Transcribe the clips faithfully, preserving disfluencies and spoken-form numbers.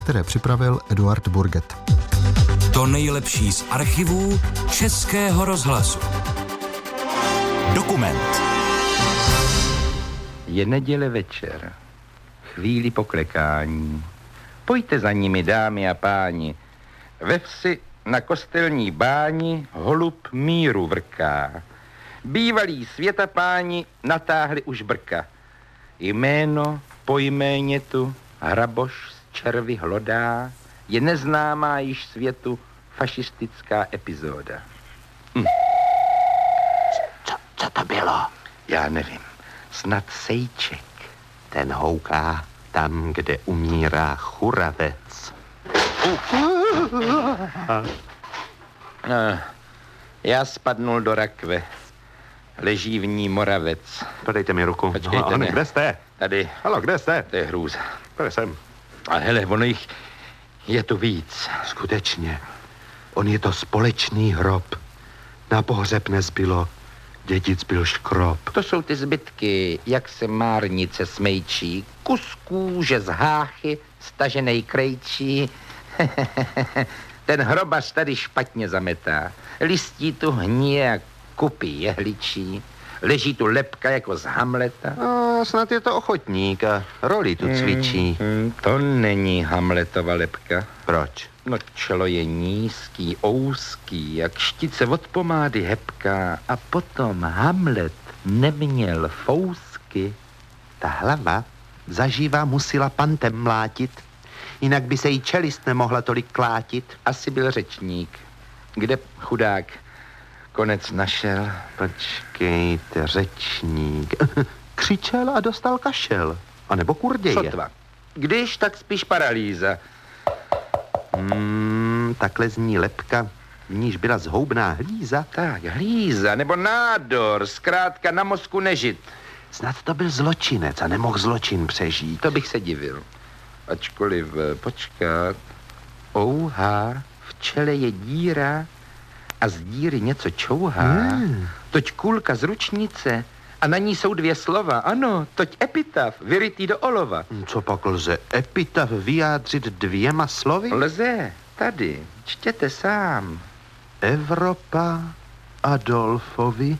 které připravil Eduard Burget. To nejlepší z archivů Českého rozhlasu. Dokument. Je neděle večer. Chvíli poklekání. Pojďte za nimi, dámy a páni. Ve vsi na kostelní báni holub míru vrká. Bývalí světapáni natáhli už brka. Jméno po jméně tu hraboš z červy hlodá, je neznámá již světu fašistická epizoda. Hm. Co, co to bylo? Já nevím, snad sejček. Ten houká tam, kde umírá churavec. No, já spadnul do rakve. Leží v ní moravec. Podejte mi ruku. Počkejte, no, kde jste? Tady. Halo, kde jste? To je hrůza. Tady jsem. A hele, ono jich je tu víc. Skutečně. On je to společný hrob. Na pohřeb nezbylo. Dědic byl škrob. To jsou ty zbytky, jak se márnice smejčí. Kus kůže z háchy, staženej krejčí. Ten hrobař tady špatně zametá. Listí tu hníje a kupy jehličí. Leží tu lebka jako z Hamleta. A snad je to ochotník a roli tu cvičí. Hmm, hmm, to není Hamletova lebka. Proč? No čelo je nízký, ouský, jak štice od pomády hebká. A potom Hamlet neměl fousky. Ta hlava zaživa musela pantem mlátit, jinak by se jí čelist nemohla tolik klátit. Asi byl řečník. Kde chudák konec našel? Počkejte, řečník. Křičel a dostal kašel. A nebo kurděje. Sotva. Když, tak spíš paralýza. Hmm, takhle zní lebka, v níž byla zhoubná hlíza. Tak, hlíza, nebo nádor, zkrátka na mozku nežit. Snad to byl zločinec a nemohl zločin přežít. To bych se divil. Ačkoliv, počkat, ouhá, v čele je díra a z díry něco čouhá. Hmm. Toť kůlka z ručnice a na ní jsou dvě slova. Ano, toť epitaf, vyrytý do olova. Co pak lze epitaf vyjádřit dvěma slovy? Lze, tady, čtěte sám. Evropa Adolfovi.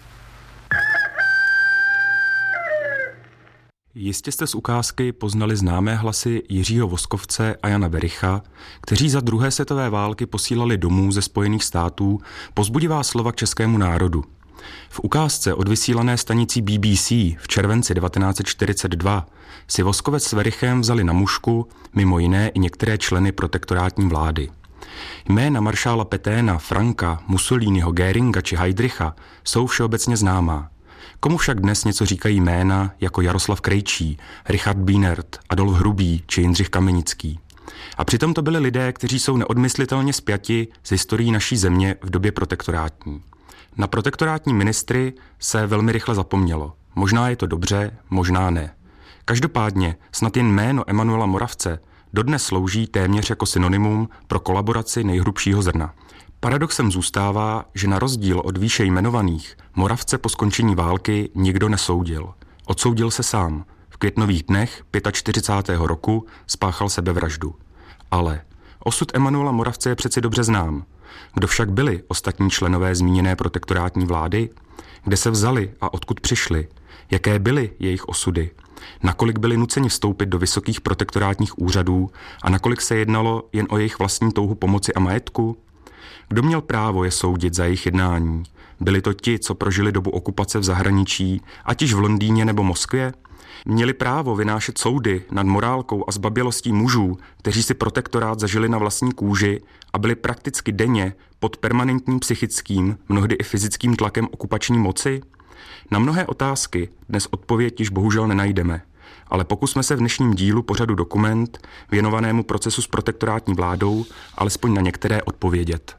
Jistě jste z ukázky poznali známé hlasy Jiřího Voskovce a Jana Bericha, kteří za druhé světové války posílali domů ze Spojených států povzbudivá slova k českému národu. V ukázce odvysílané stanicí B B C v červenci devatenáct set čtyřicet dva si Voskovec s Verichem vzali na mušku mimo jiné i některé členy protektorátní vlády. Jména maršála Peténa, Franka, Mussoliniho, Göringa či Heydricha jsou všeobecně známá. Komu však dnes něco říkají jména jako Jaroslav Krejčí, Richard Bienert, Adolf Hrubý či Jindřich Kamenický. A přitom to byli lidé, kteří jsou neodmyslitelně spjati s historií naší země v době protektorátní. Na protektorátní ministry se velmi rychle zapomnělo. Možná je to dobře, možná ne. Každopádně snad jen jméno Emanuela Moravce dodnes slouží téměř jako synonymum pro kolaboraci nejhrubšího zrna. Paradoxem zůstává, že na rozdíl od výše jmenovaných Moravce po skončení války nikdo nesoudil. Odsoudil se sám. V květnových dnech čtyřicátého pátého roku spáchal sebevraždu. Ale osud Emanuela Moravce je přeci dobře znám. Kdo však byli ostatní členové zmíněné protektorátní vlády? Kde se vzali a odkud přišli? Jaké byly jejich osudy? Nakolik byli nuceni vstoupit do vysokých protektorátních úřadů a nakolik se jednalo jen o jejich vlastní touhu pomoci a majetku? Kdo měl právo je soudit za jejich jednání? Byli to ti, co prožili dobu okupace v zahraničí, ať již v Londýně nebo Moskvě? Měli právo vynášet soudy nad morálkou a zbabělostí mužů, kteří si protektorát zažili na vlastní kůži a byli prakticky denně pod permanentním psychickým, mnohdy i fyzickým tlakem okupační moci? Na mnohé otázky dnes odpověď již bohužel nenajdeme, ale pokusme se v dnešním dílu pořadu Dokument, věnovanému procesu s protektorátní vládou, alespoň na některé odpovědět.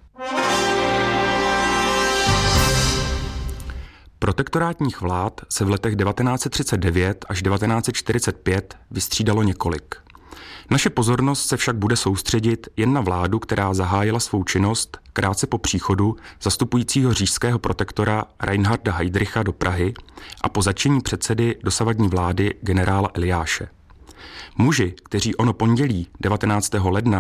Protektorátních vlád se v letech devatenáct set třicet devět až devatenáct set čtyřicet pět vystřídalo několik. Naše pozornost se však bude soustředit jen na vládu, která zahájila svou činnost krátce po příchodu zastupujícího říšského protektora Reinharda Heydricha do Prahy a po zatčení předsedy dosavadní vlády generála Eliáše. Muži, kteří ono pondělí devatenáctého ledna